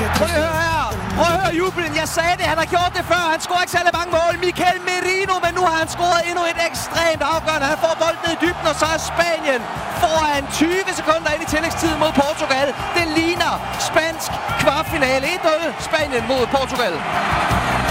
Prøv at høre her. Prøv at høre jublen. Jeg sagde det. Han har gjort det før. Han scorer ikke særlig mange mål. Mikel Merino, men nu har han scoret endnu et ekstremt afgørende. Han får bolden ned i dybden, og så er Spanien foran 20 sekunder ind i tillægstiden mod Portugal. Det ligner spansk kvartfinale. 1-0 Spanien mod Portugal.